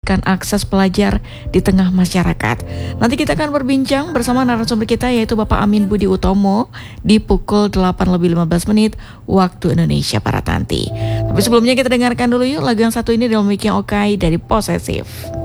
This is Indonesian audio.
memberikan akses pelajar di tengah masyarakat. Nanti kita akan berbincang bersama narasumber kita yaitu Bapak Amin Budi Utomo di pukul 8:15 waktu Indonesia Barat nanti. Tapi sebelumnya kita dengarkan dulu yuk lagu yang satu ini dari Miki Okai dari Possessive.